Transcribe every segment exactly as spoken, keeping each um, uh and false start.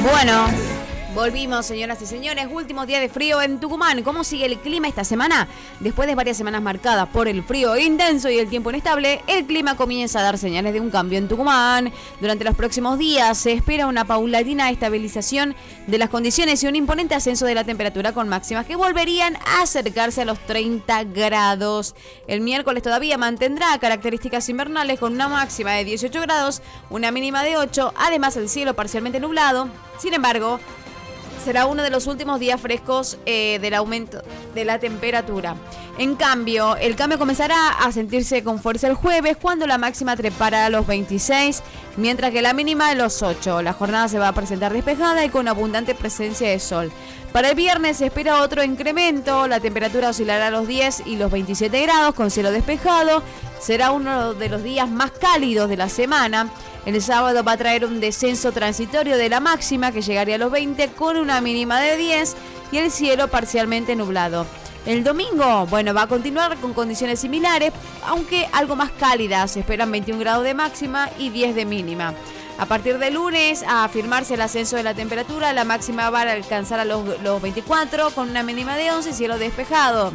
Bueno, volvimos, señoras y señores. Último día de frío en Tucumán. ¿Cómo sigue el clima esta semana? Después de varias semanas marcadas por el frío intenso y el tiempo inestable, el clima comienza a dar señales de un cambio en Tucumán. Durante los próximos días se espera una paulatina estabilización de las condiciones y un imponente ascenso de la temperatura con máximas que volverían a acercarse a los treinta grados. El miércoles todavía mantendrá características invernales con una máxima de dieciocho grados, una mínima de ocho, además el cielo parcialmente nublado. Sin embargo, será uno de los últimos días frescos eh, del aumento de la temperatura. En cambio, el cambio comenzará a sentirse con fuerza el jueves, cuando la máxima trepará a los veintiséis, mientras que la mínima a los ocho. La jornada se va a presentar despejada y con abundante presencia de sol. Para el viernes se espera otro incremento. La temperatura oscilará a los diez y los veintisiete grados con cielo despejado. Será uno de los días más cálidos de la semana. El sábado va a traer un descenso transitorio de la máxima que llegaría a los veinte con una mínima de diez y el cielo parcialmente nublado. El domingo, bueno, va a continuar con condiciones similares, aunque algo más cálidas. Se esperan veintiún grados de máxima y diez de mínima. A partir del lunes, a afirmarse el ascenso de la temperatura, la máxima va a alcanzar a los, los veinticuatro con una mínima de once y cielo despejado.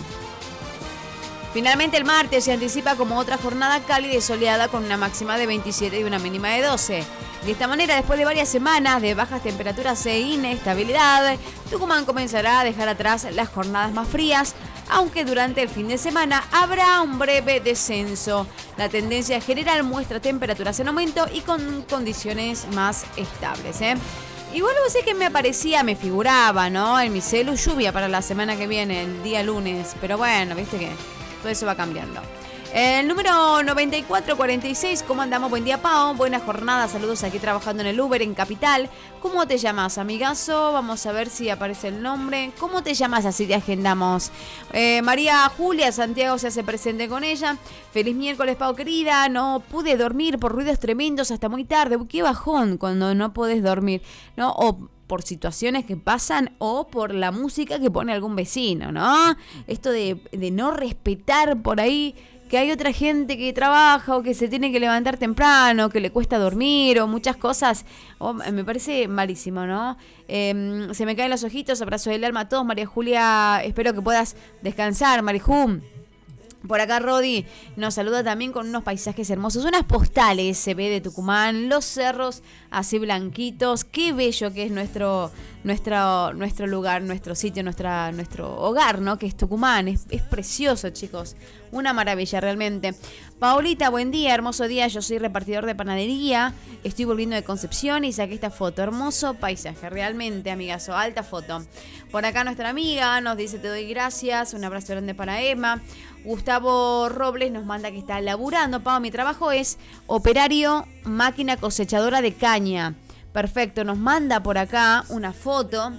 Finalmente el martes se anticipa como otra jornada cálida y soleada con una máxima de veintisiete y una mínima de doce. De esta manera, después de varias semanas de bajas temperaturas e inestabilidad, Tucumán comenzará a dejar atrás las jornadas más frías, aunque durante el fin de semana habrá un breve descenso. La tendencia general muestra temperaturas en aumento y con condiciones más estables, ¿eh? Igual vos sé que me aparecía, me figuraba, ¿no? En mi celu lluvia para la semana que viene, el día lunes, pero bueno, viste que todo eso va cambiando. El número noventa y cuatro cuarenta y seis, ¿cómo andamos? Buen día, Pao. Buena jornada, saludos aquí trabajando en el Uber en Capital. ¿Cómo te llamas, amigazo? Vamos a ver si aparece el nombre. ¿Cómo te llamas? Así te agendamos. Eh, María Julia Santiago se hace presente con ella. Feliz miércoles, Pao, querida. No pude dormir por ruidos tremendos hasta muy tarde. Qué bajón cuando no podés dormir, ¿no? O por situaciones que pasan o por la música que pone algún vecino, ¿no? Esto de, de no respetar por ahí que hay otra gente que trabaja o que se tiene que levantar temprano, que le cuesta dormir o muchas cosas. Oh, me parece malísimo, ¿no? Eh, se me caen los ojitos, abrazo del alma a todos. María Julia, espero que puedas descansar, Marijum. Por acá Rodi nos saluda también con unos paisajes hermosos, unas postales se ve de Tucumán, los cerros así blanquitos. Qué bello que es nuestro nuestro nuestro lugar, nuestro sitio, nuestra nuestro hogar, ¿no? Que es Tucumán, es, es precioso, chicos, una maravilla realmente. Paulita, buen día, hermoso día, yo soy repartidor de panadería, estoy volviendo de Concepción y saqué esta foto, hermoso paisaje, realmente, amigazo, alta foto. Por acá nuestra amiga nos dice te doy gracias, un abrazo grande para Emma. Gustavo Robles nos manda que está laburando. Pau, mi trabajo es operario máquina cosechadora de caña. Perfecto, nos manda por acá una foto.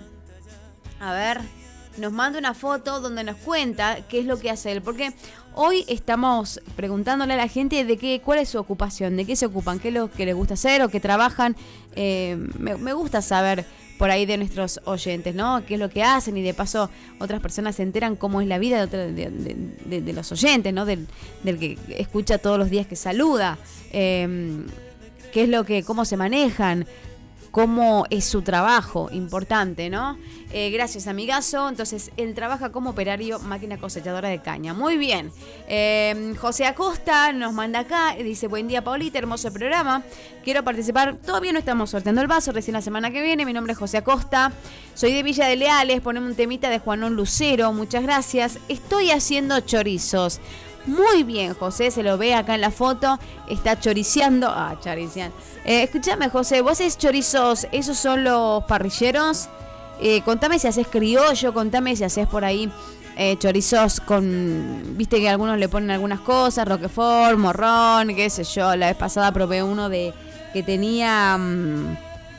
A ver, nos manda una foto donde nos cuenta qué es lo que hace él. Porque hoy estamos preguntándole a la gente de qué, cuál es su ocupación, de qué se ocupan, qué es lo que les gusta hacer o qué trabajan. Eh, me, me gusta saber por ahí de nuestros oyentes, ¿no? Qué es lo que hacen y de paso otras personas se enteran cómo es la vida de, de, de, de, de los oyentes, ¿no? Del, del que escucha todos los días, que saluda, eh, qué es lo que, cómo se manejan, cómo es su trabajo, importante, ¿no? Eh, gracias, amigazo. Entonces, él trabaja como operario máquina cosechadora de caña. Muy bien. Eh, José Acosta nos manda acá, dice, buen día, Paulita, hermoso programa. Quiero participar, todavía no estamos sorteando el vaso, recién la semana que viene. Mi nombre es José Acosta, soy de Villa de Leales, poneme un temita de Juanón Lucero, muchas gracias. Estoy haciendo chorizos. Muy bien, José, se lo ve acá en la foto, está choriceando. Ah, choriceando. Eh, escúchame, José, vos haces chorizos, ¿esos son los parrilleros? Eh, contame si haces criollo, contame si haces por ahí eh, chorizos con, viste que algunos le ponen algunas cosas, roquefort, morrón, qué sé yo. La vez pasada probé uno de que tenía, um,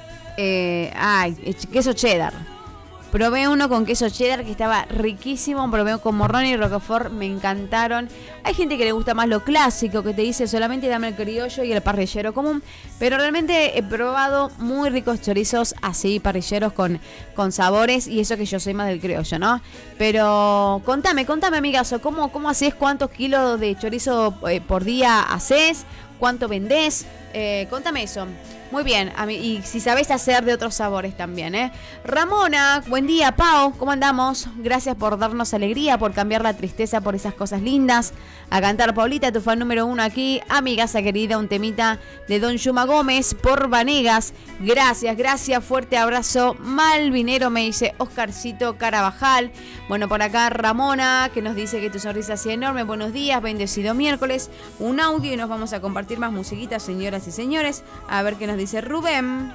eh, ay, queso cheddar. Probé uno con queso cheddar que estaba riquísimo, probé con morrón y roquefort, me encantaron. Hay gente que le gusta más lo clásico, que te dice solamente dame el criollo y el parrillero común, pero realmente he probado muy ricos chorizos así, parrilleros con, con sabores, y eso que yo soy más del criollo, ¿no? Pero contame, contame, amigazo, ¿cómo, cómo haces? ¿Cuántos kilos de chorizo eh, por día haces? ¿Cuánto vendés? Eh, contame eso. Muy bien, a mí, y si sabés hacer de otros sabores también, ¿eh? Ramona, buen día, Pau, ¿cómo andamos? Gracias por darnos alegría, por cambiar la tristeza por esas cosas lindas. A cantar, Paulita, tu fan número uno aquí. Amigaza querida, un temita de Don Yuma Gómez por Vanegas. Gracias, gracias, fuerte abrazo. Malvinero, me dice Oscarcito Carabajal. Bueno, por acá Ramona, que nos dice que tu sonrisa sea enorme. Buenos días, bendecido miércoles. Un audio y nos vamos a compartir más musiquitas, señoras y señores. A ver qué nos dice Rubén.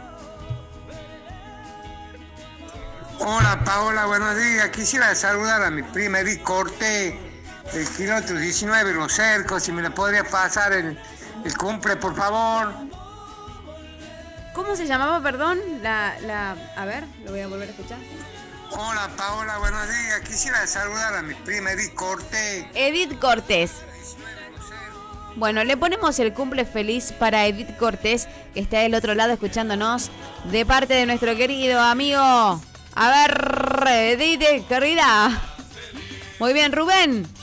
Hola Paola, buenos días. Quisiera saludar a mi prima Edith Cortés, del kilómetro diecinueve, Los Cercos. Si me le podría pasar el, el cumple, por favor. ¿Cómo se llamaba, perdón? La, la, a ver, lo voy a volver a escuchar. Hola Paola, buenos días. Quisiera saludar a mi prima Edith Cortés. Edith Cortés. Bueno, le ponemos el cumple feliz para Edith Cortés, que está del otro lado escuchándonos, de parte de nuestro querido amigo. A ver, Edith, querida. Muy bien, Rubén.